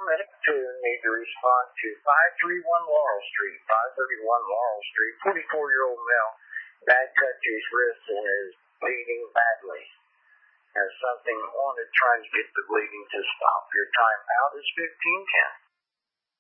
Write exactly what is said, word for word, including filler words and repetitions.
paramedic two need to respond to five thirty-one Laurel Street, five thirty-one Laurel Street, forty-four-year-old male, bad cut to his wrist and is bleeding badly. There's something on it trying to get the bleeding to stop. Your time out is fifteen ten.